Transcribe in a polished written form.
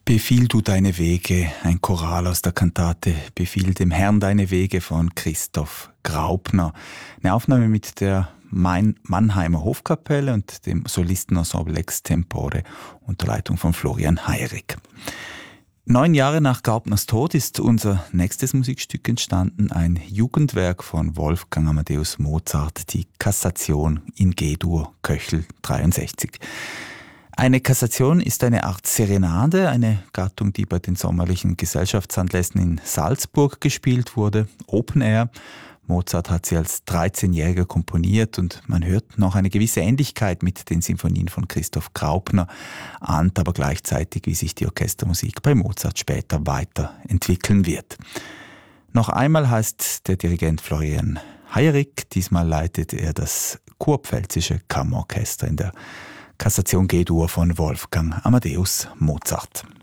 Befiehl du deine Wege, ein Choral aus der Kantate Befiehl dem Herrn deine Wege von Christoph Graupner. Eine Aufnahme mit der Mannheimer Hofkapelle und dem Solistenensemble Extempore unter Leitung von Florian Heirick. 9 Jahre nach Graupners Tod ist unser nächstes Musikstück entstanden, ein Jugendwerk von Wolfgang Amadeus Mozart, die Kassation in G-Dur, Köchel 63. Eine Kassation ist eine Art Serenade, eine Gattung, die bei den sommerlichen Gesellschaftsanlässen in Salzburg gespielt wurde, Open Air. Mozart hat sie als 13-Jähriger komponiert und man hört noch eine gewisse Ähnlichkeit mit den Sinfonien von Christoph Graupner, ahnt aber gleichzeitig, wie sich die Orchestermusik bei Mozart später weiterentwickeln wird. Noch einmal heißt der Dirigent Florian Heirick, diesmal leitet er das kurpfälzische Kammerorchester in der Kassation G-Dur von Wolfgang Amadeus Mozart.